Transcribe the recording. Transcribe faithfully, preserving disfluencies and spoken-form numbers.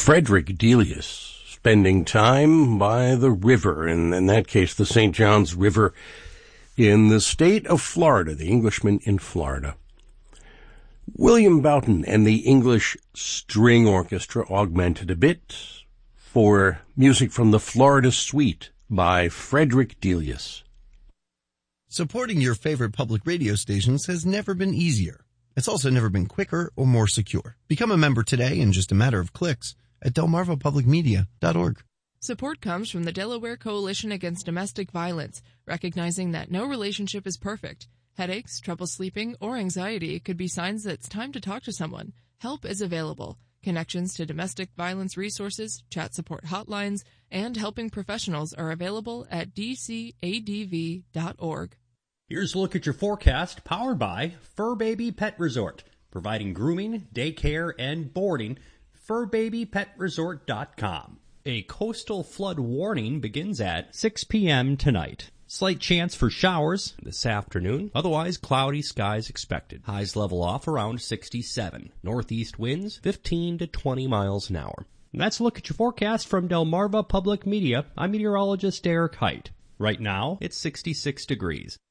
Frederick Delius, spending time by the river, and in that case, the Saint Johns River in the state of Florida, the Englishman in Florida. William Boughton and the English String Orchestra augmented a bit for music from the Florida Suite by Frederick Delius. Supporting your favorite public radio stations has never been easier. It's also never been quicker or more secure. Become a member today in just a matter of clicks at delmarva public media dot org. Support comes from the Delaware Coalition Against Domestic Violence, recognizing that no relationship is perfect. Headaches, trouble sleeping, or anxiety could be signs that it's time to talk to someone. Help is available. Connections to domestic violence resources, chat support hotlines, and helping professionals are available at d c a d v dot org. Here's a look at your forecast, powered by Fur Baby Pet Resort, providing grooming, daycare, and boarding. fur baby pet resort dot com. A coastal flood warning begins at six p.m. tonight. Slight chance for showers this afternoon. Otherwise, cloudy skies expected. Highs level off around sixty-seven. Northeast winds fifteen to twenty miles an hour. And that's a look at your forecast from Delmarva Public Media. I'm meteorologist Eric Height. Right now, it's sixty-six degrees.